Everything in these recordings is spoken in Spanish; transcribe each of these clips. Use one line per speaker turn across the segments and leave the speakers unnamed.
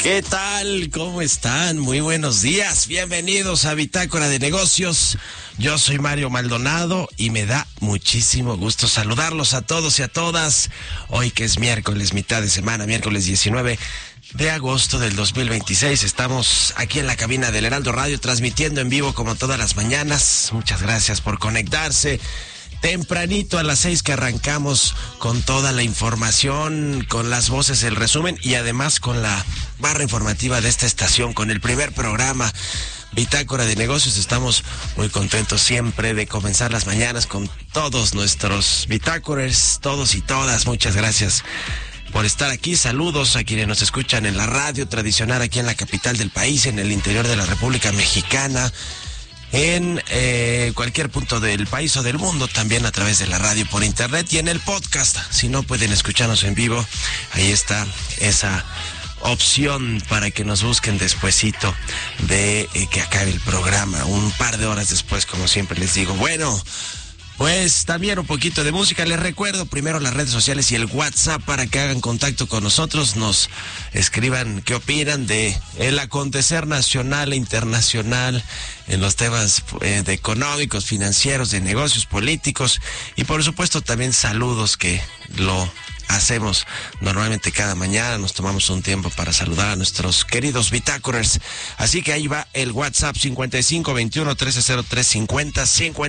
¿Qué tal? ¿Cómo están? Muy buenos días. Bienvenidos a Bitácora de Negocios. Yo soy Mario Maldonado y me da muchísimo gusto saludarlos a todos y a todas. Hoy que es miércoles, mitad de semana, miércoles 19 de agosto del 2026. Estamos aquí en la cabina del Heraldo Radio transmitiendo en vivo como todas las mañanas. Muchas gracias por conectarse. Tempranito a las 6 que arrancamos con toda la información, con las voces, el resumen y además con la barra informativa de esta estación, con el primer programa Bitácora de Negocios. Estamos muy contentos siempre de comenzar las mañanas con todos nuestros bitácorers, todos y todas. Muchas gracias por estar aquí. Saludos a quienes nos escuchan en la radio tradicional aquí en la capital del país, en el interior de la República Mexicana, en cualquier punto del país o del mundo, también a través de la radio por internet y en el podcast. Si no pueden escucharnos en vivo, ahí está esa opción para que nos busquen despuesito de que acabe el programa, un par de horas después, como siempre les digo. Bueno, pues también un poquito de música. Les recuerdo primero las redes sociales y el WhatsApp para que hagan contacto con nosotros, nos escriban qué opinan de el acontecer nacional e internacional en los temas de económicos, financieros, de negocios, políticos y por supuesto también saludos que lo hacemos normalmente cada mañana. Nos tomamos un tiempo para saludar a nuestros queridos bitácorers. Así que ahí va el WhatsApp 5521-130350,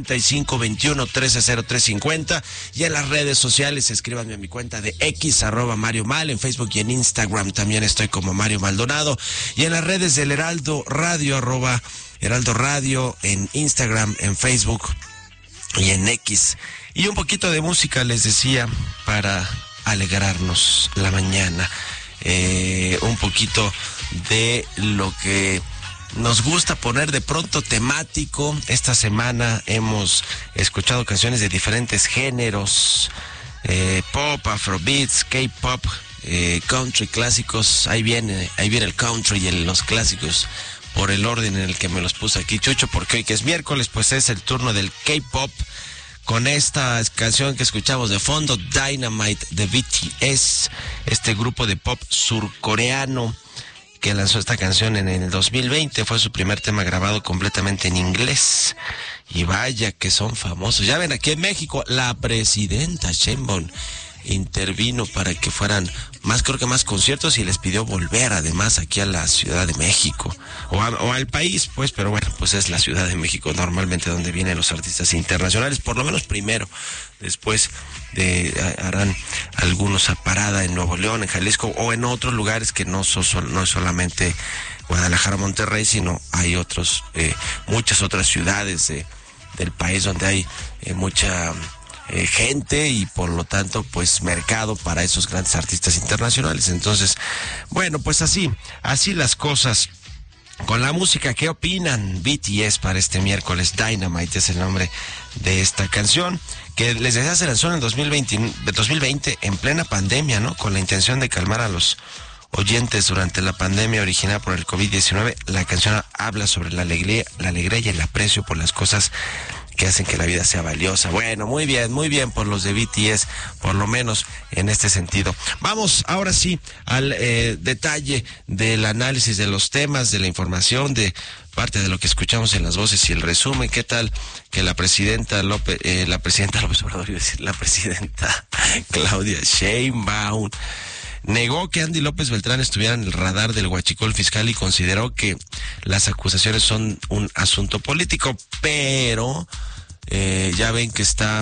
5521-130350 y en las redes sociales escríbanme a mi cuenta de X, @Mario Mal, en Facebook y en Instagram también estoy como Mario Maldonado y en las redes del Heraldo Radio, @Heraldo Radio, en Instagram, en Facebook y en X. Y un poquito de música les decía para alegrarnos la mañana, un poquito de lo que nos gusta poner de pronto temático. Esta semana hemos escuchado canciones de diferentes géneros, pop, afrobeats, K-pop, country, clásicos. Ahí viene el country y los clásicos por el orden en el que me los puse aquí, Chucho, porque hoy que es miércoles, pues es el turno del K-pop. Con esta canción que escuchamos de fondo, Dynamite de BTS, este grupo de pop surcoreano que lanzó esta canción en el 2020, fue su primer tema grabado completamente en inglés. Y vaya que son famosos. Ya ven, aquí en México, la presidenta Sheinbaum intervino para que fueran creo que más conciertos y les pidió volver además aquí a la Ciudad de México o al país, pues, pero bueno, pues es la Ciudad de México normalmente donde vienen los artistas internacionales, por lo menos primero. Después harán algunos a parada en Nuevo León, en Jalisco o en otros lugares que no es solamente Guadalajara, Monterrey, sino hay muchas otras ciudades del país donde hay mucha gente y por lo tanto pues mercado para esos grandes artistas internacionales. Entonces, bueno, pues así las cosas con la música. ¿Qué opinan? BTS para este miércoles. Dynamite es el nombre de esta canción que les decía se lanzó en el 2020 en plena pandemia, ¿no? Con la intención de calmar a los oyentes durante la pandemia originada por el COVID-19. La canción habla sobre la alegría y el aprecio por las cosas que hacen que la vida sea valiosa. Bueno, muy bien por los de BTS, por lo menos en este sentido. Vamos ahora sí al detalle del análisis de los temas, de la información, de parte de lo que escuchamos en las voces y el resumen. ¿Qué tal que la presidenta López Obrador, la presidenta Claudia Sheinbaum negó que Andy López Beltrán estuviera en el radar del huachicol fiscal y consideró que las acusaciones son un asunto político, pero ya ven que está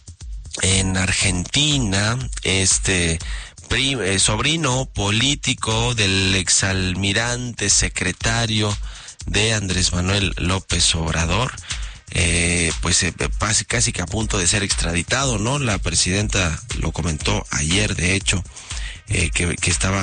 en Argentina sobrino político del exalmirante secretario de Andrés Manuel López Obrador, casi que a punto de ser extraditado, ¿no? La presidenta lo comentó ayer, de hecho, que estaba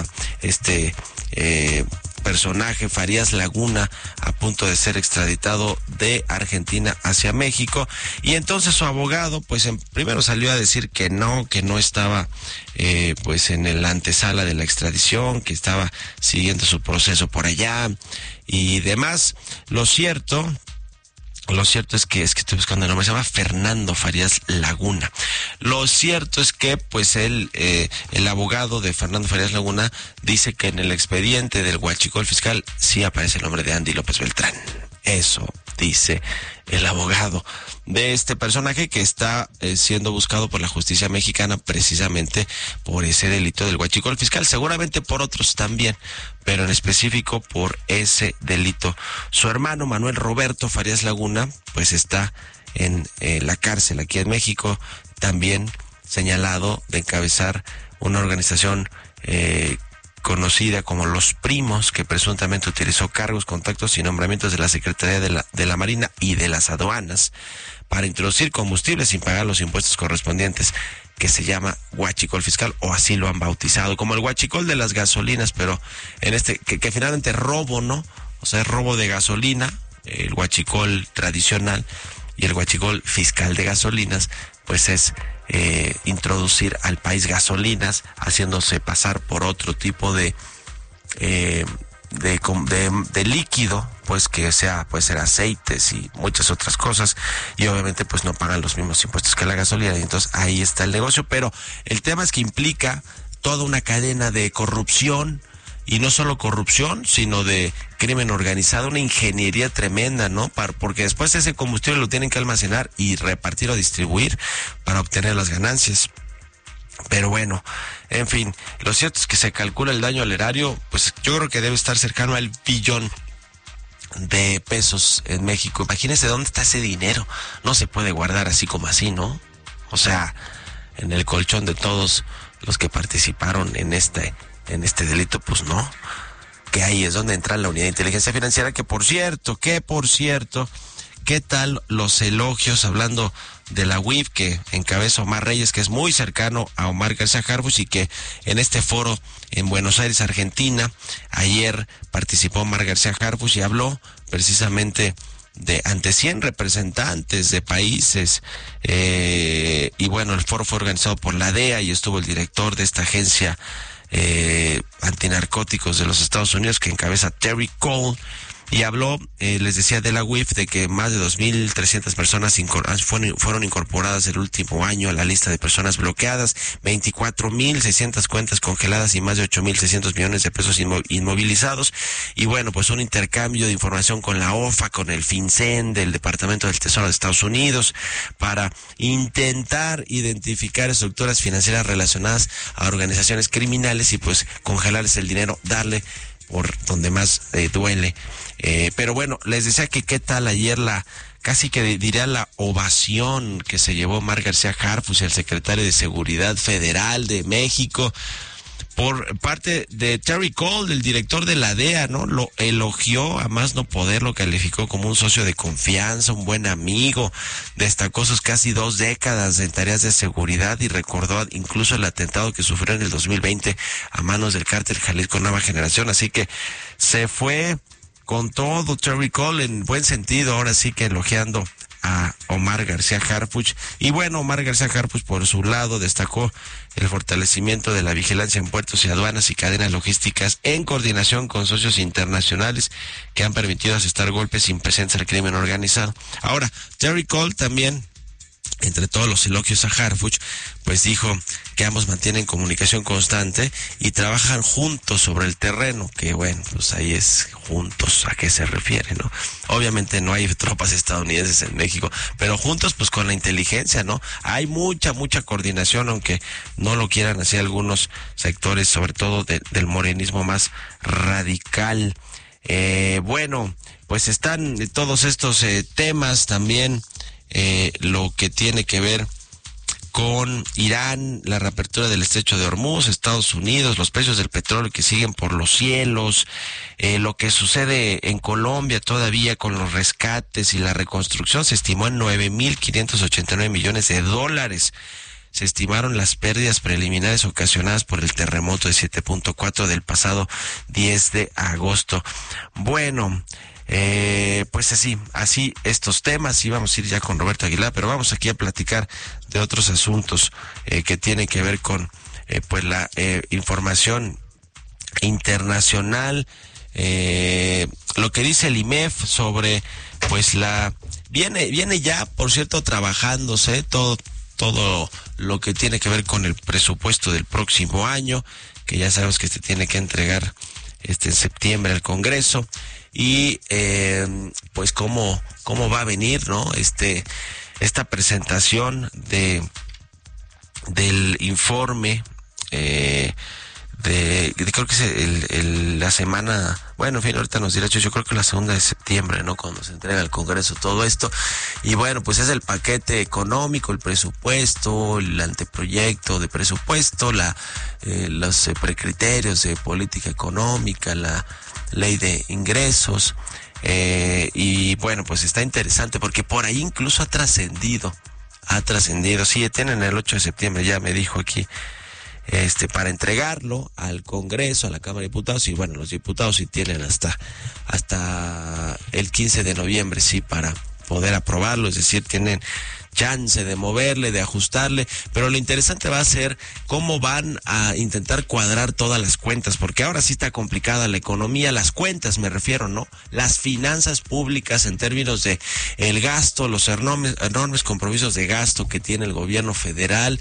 personaje, Farías Laguna, a punto de ser extraditado de Argentina hacia México, y entonces su abogado, pues primero salió a decir que no estaba en la antesala de la extradición, que estaba siguiendo su proceso por allá y demás. Lo cierto Lo cierto es que estoy buscando el nombre, se llama Fernando Farías Laguna. Lo cierto es que pues el abogado de Fernando Farías Laguna dice que en el expediente del huachicol fiscal sí aparece el nombre de Andy López Beltrán. Eso dice el abogado de este personaje que está siendo buscado por la justicia mexicana precisamente por ese delito del huachicol fiscal, seguramente por otros también, pero en específico por ese delito. Su hermano Manuel Roberto Farías Laguna pues está en la cárcel aquí en México, también señalado de encabezar una organización conocida como Los Primos, que presuntamente utilizó cargos, contactos y nombramientos de la Secretaría de la Marina y de las aduanas para introducir combustible sin pagar los impuestos correspondientes, que se llama huachicol fiscal, o así lo han bautizado, como el huachicol de las gasolinas, pero en que finalmente es robo, ¿no? O sea, es robo de gasolina, el huachicol tradicional, y el huachicol fiscal de gasolinas, pues es introducir al país gasolinas, haciéndose pasar por otro tipo de líquido, pues que sea, puede ser aceites y muchas otras cosas, y obviamente pues no pagan los mismos impuestos que la gasolina, y entonces ahí está el negocio. Pero el tema es que implica toda una cadena de corrupción, y no solo corrupción, sino de crimen organizado, una ingeniería tremenda, ¿no? Porque después ese combustible lo tienen que almacenar y repartir o distribuir para obtener las ganancias. Pero bueno, en fin, lo cierto es que se calcula el daño al erario, pues yo creo que debe estar cercano al billón de pesos en México. Imagínense dónde está ese dinero. No se puede guardar así como así, ¿no? O sea, en el colchón de todos los que participaron en este delito, pues no. Que ahí es donde entra la unidad de inteligencia financiera, que por cierto, ¿qué tal los elogios hablando de la UIF que encabeza Omar Reyes, que es muy cercano a Omar García Harfuch, y que en este foro en Buenos Aires, Argentina, ayer participó Omar García Harfuch y habló precisamente ante 100 representantes de países, y bueno, el foro fue organizado por la DEA y estuvo el director de esta agencia antinarcóticos de los Estados Unidos, que encabeza Terry Cole, y habló, les decía, de la UIF, de que más de 2.300 personas fueron incorporadas el último año a la lista de personas bloqueadas, 24.600 cuentas congeladas y más de 8.600 millones de pesos inmovilizados. Y bueno, pues un intercambio de información con la OFA, con el FinCEN del Departamento del Tesoro de Estados Unidos, para intentar identificar estructuras financieras relacionadas a organizaciones criminales y pues congelarles el dinero, darle por donde más duele. Pero bueno, les decía que qué tal ayer casi que diría la ovación que se llevó Omar García Harfuch, el secretario de Seguridad Federal de México, por parte de Terry Cole, del director de la DEA, ¿no? Lo elogió a más no poder, lo calificó como un socio de confianza, un buen amigo, destacó sus casi 2 décadas en tareas de seguridad y recordó incluso el atentado que sufrió en el 2020 a manos del cártel Jalisco Nueva Generación. Así que se fue con todo Terry Cole, en buen sentido, ahora sí que elogiando a Omar García Harfuch. Y bueno, Omar García Harfuch por su lado destacó el fortalecimiento de la vigilancia en puertos y aduanas y cadenas logísticas en coordinación con socios internacionales que han permitido asestar golpes sin precedentes al crimen organizado. Ahora, Terry Cole también, entre todos los elogios a Harfuch, pues dijo que ambos mantienen comunicación constante y trabajan juntos sobre el terreno, que bueno, pues ahí es juntos, ¿a qué se refiere, no? Obviamente no hay tropas estadounidenses en México, pero juntos pues con la inteligencia, ¿no? Hay mucha coordinación, aunque no lo quieran así algunos sectores, sobre todo del morenismo más radical. Bueno, pues están todos estos temas también, lo que tiene que ver con Irán, la reapertura del estrecho de Hormuz, Estados Unidos, los precios del petróleo que siguen por los cielos, lo que sucede en Colombia todavía con los rescates y la reconstrucción. Se estimó en 9.589 millones de dólares. Se estimaron las pérdidas preliminares ocasionadas por el terremoto de 7.4 del pasado 10 de agosto. Bueno, pues así estos temas, y vamos a ir ya con Roberto Aguilar, pero vamos aquí a platicar de otros asuntos que tienen que ver con pues la información internacional, lo que dice el IMEF sobre pues la viene ya, por cierto, trabajándose todo lo que tiene que ver con el presupuesto del próximo año, que ya sabemos que tiene que entregar en septiembre al Congreso, y pues cómo va a venir, ¿no? Esta presentación del informe creo que es la semana, bueno, en fin, ahorita nos dirá, yo creo que la 2 de septiembre, ¿no? Cuando se entrega al Congreso todo esto. Y bueno, pues es el paquete económico, el presupuesto, el anteproyecto de presupuesto, los precriterios de política económica, la ley de ingresos. Y bueno, pues está interesante porque por ahí incluso ha trascendido. Sí, tienen el 8 de septiembre, ya me dijo aquí, para entregarlo al Congreso, a la Cámara de Diputados, y bueno, los diputados sí tienen hasta el 15 de noviembre, sí, para poder aprobarlo, es decir, tienen chance de moverle, de ajustarle, pero lo interesante va a ser cómo van a intentar cuadrar todas las cuentas, porque ahora sí está complicada la economía, las cuentas me refiero, ¿no? Las finanzas públicas en términos de el gasto, los enormes compromisos de gasto que tiene el gobierno federal,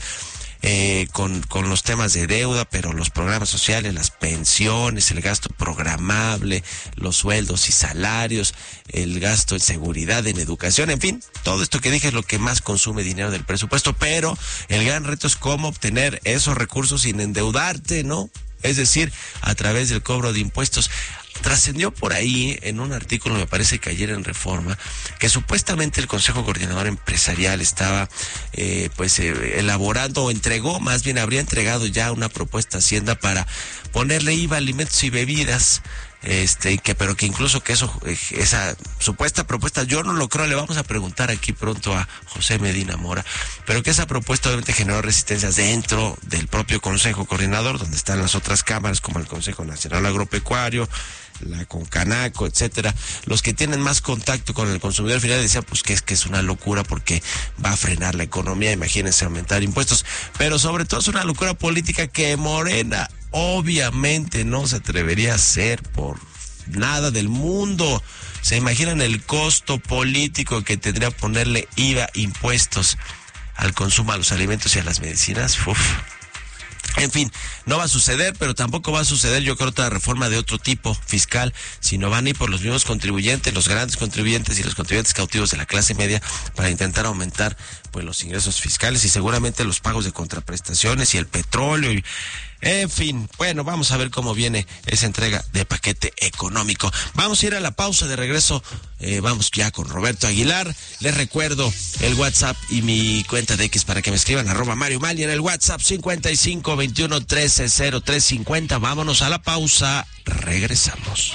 con los temas de deuda, pero los programas sociales, las pensiones, el gasto programable, los sueldos y salarios, el gasto en seguridad, en educación, en fin, todo esto que dije es lo que más consume dinero del presupuesto, pero el gran reto es cómo obtener esos recursos sin endeudarte, ¿no? Es decir, a través del cobro de impuestos. Trascendió por ahí en un artículo, me parece que ayer en Reforma, que supuestamente el Consejo Coordinador Empresarial estaba elaborando, o entregó, más bien habría entregado ya una propuesta a Hacienda para ponerle IVA a alimentos y bebidas, pero que incluso que esa supuesta propuesta, yo no lo creo, le vamos a preguntar aquí pronto a José Medina Mora, pero que esa propuesta obviamente generó resistencias dentro del propio Consejo Coordinador, donde están las otras cámaras como el Consejo Nacional Agropecuario, la Concanaco, etcétera, los que tienen más contacto con el consumidor final decían pues que es una locura porque va a frenar la economía, imagínense aumentar impuestos, pero sobre todo es una locura política que Morena obviamente no se atrevería a hacer por nada del mundo. ¿Se imaginan el costo político que tendría ponerle IVA, impuestos al consumo, a los alimentos y a las medicinas? Uf. En fin, no va a suceder, pero tampoco va a suceder, yo creo, otra reforma de otro tipo fiscal, sino van a ir por los mismos contribuyentes, los grandes contribuyentes y los contribuyentes cautivos de la clase media para intentar aumentar pues los ingresos fiscales y seguramente los pagos de contraprestaciones y el petróleo y en fin, bueno, vamos a ver cómo viene esa entrega de paquete económico. Vamos a ir a la pausa, de regreso vamos ya con Roberto Aguilar. Les recuerdo el WhatsApp y mi cuenta de X para que me escriban @Mario Mal y en el WhatsApp 55 21 13 03 50. Vámonos a la pausa, regresamos.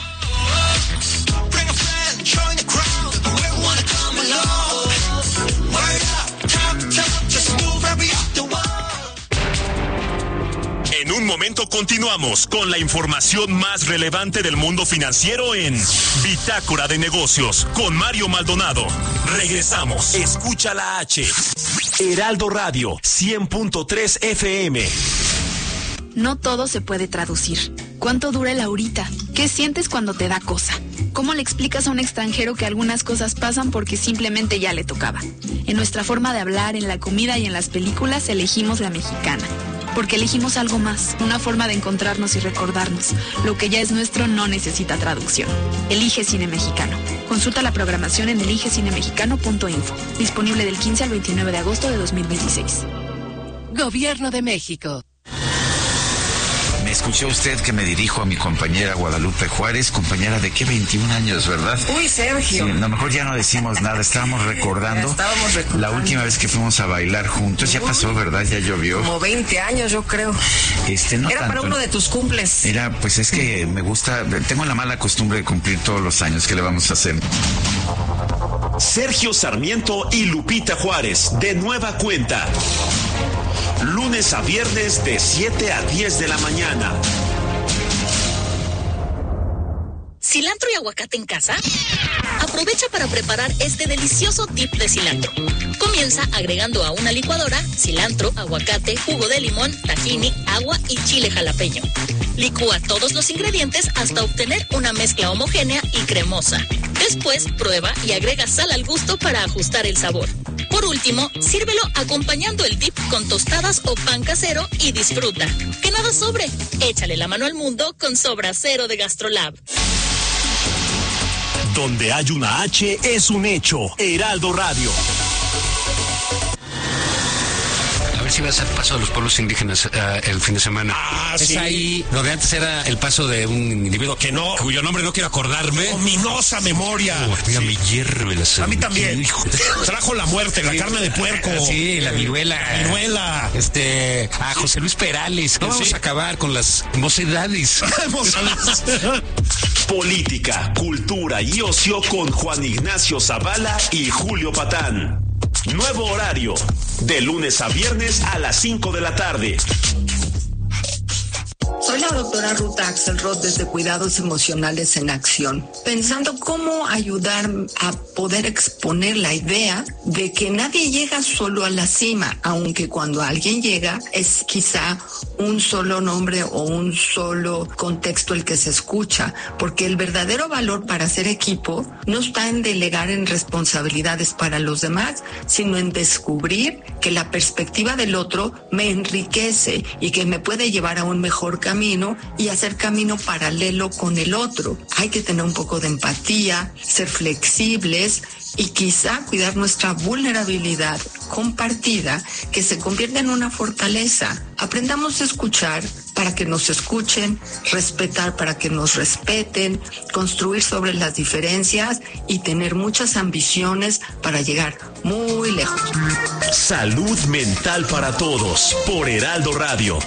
En un momento continuamos con la información más relevante del mundo financiero en Bitácora de Negocios con Mario Maldonado. Regresamos. Escucha la H. Heraldo Radio 100.3 FM.
No todo se puede traducir. ¿Cuánto dura el ahorita? ¿Qué sientes cuando te da cosa? ¿Cómo le explicas a un extranjero que algunas cosas pasan porque simplemente ya le tocaba? En nuestra forma de hablar, en la comida y en las películas elegimos la mexicana. Porque elegimos algo más, una forma de encontrarnos y recordarnos. Lo que ya es nuestro no necesita traducción. Elige Cine Mexicano. Consulta la programación en eligecinemexicano.info. Disponible del 15 al 29 de agosto de 2026.
Gobierno de México.
Me escuchó usted que me dirijo a mi compañera Guadalupe Juárez, compañera de 21 años, ¿verdad?
Uy, Sergio.
Sí, a lo mejor ya no decimos nada, estábamos recordando la última vez que fuimos a bailar juntos. Ya pasó, ¿verdad? Ya llovió.
Como 20 años, yo creo.
No
era
tanto.
para uno de tus cumples.
Era, pues es que me gusta, tengo la mala costumbre de cumplir todos los años. ¿Qué le vamos a hacer?
Sergio Sarmiento y Lupita Juárez, de nueva cuenta. Lunes a viernes de 7 a 10 de la mañana.
¿Cilantro y aguacate en casa? Aprovecha para preparar este delicioso dip de cilantro. Comienza agregando a una licuadora cilantro, aguacate, jugo de limón, tahini, agua y chile jalapeño. Licúa todos los ingredientes hasta obtener una mezcla homogénea y cremosa. Después, prueba y agrega sal al gusto para ajustar el sabor. Por último, sírvelo acompañando el dip con tostadas o pan casero y disfruta. Que nada sobre. Échale la mano al mundo con Sobra Cero de Gastrolab.
Donde hay una H es un hecho. Heraldo Radio.
A ver si vas al paso de los pueblos indígenas el fin de semana.
Es
sí. Ahí, lo de antes era el paso de un individuo
que no,
cuyo nombre no quiero acordarme.
Ominosa memoria.
Mira, me hierve la sangre.
A mí también. Trajo la muerte, la carne de puerco.
Sí, la viruela.
Viruela.
A José Luis Perales. No vamos a acabar con las mocedades.
Política, cultura y ocio con Juan Ignacio Zavala y Julio Patán. Nuevo horario, de lunes a viernes a las 5 de la tarde.
Soy la doctora Ruth Axelrod desde Cuidados Emocionales en Acción, pensando cómo ayudar a poder exponer la idea de que nadie llega solo a la cima, aunque cuando alguien llega es quizá un solo nombre o un solo contexto el que se escucha, porque el verdadero valor para hacer equipo no está en delegar en responsabilidades para los demás, sino en descubrir que la perspectiva del otro me enriquece y que me puede llevar a un mejor camino y hacer camino paralelo con el otro. Hay que tener un poco de empatía, ser flexibles y quizá cuidar nuestra vulnerabilidad compartida que se convierte en una fortaleza. Aprendamos a escuchar para que nos escuchen, respetar para que nos respeten, construir sobre las diferencias y tener muchas ambiciones para llegar muy lejos.
Salud mental para todos por Heraldo Radio.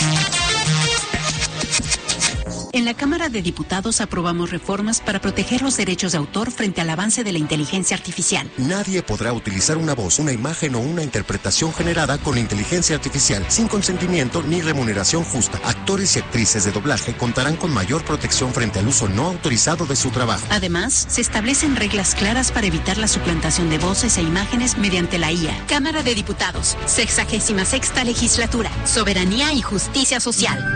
En la Cámara de Diputados aprobamos reformas para proteger los derechos de autor frente al avance de la inteligencia artificial.
Nadie podrá utilizar una voz, una imagen o una interpretación generada con inteligencia artificial sin consentimiento ni remuneración justa. Actores y actrices de doblaje contarán con mayor protección frente al uso no autorizado de su trabajo.
Además, se establecen reglas claras para evitar la suplantación de voces e imágenes mediante la IA.
Cámara de Diputados, 66ª Legislatura, Soberanía y Justicia Social.